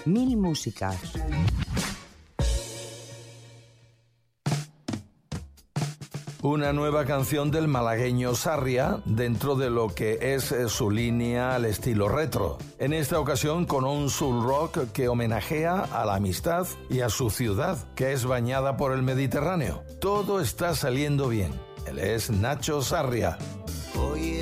Mil músicas. Una nueva canción del malagueño Sarria dentro de lo que es su línea al estilo retro. En esta ocasión con un soul rock que homenajea a la amistad y a su ciudad, que es bañada por el Mediterráneo. Todo está saliendo bien. Él es Nacho Sarria.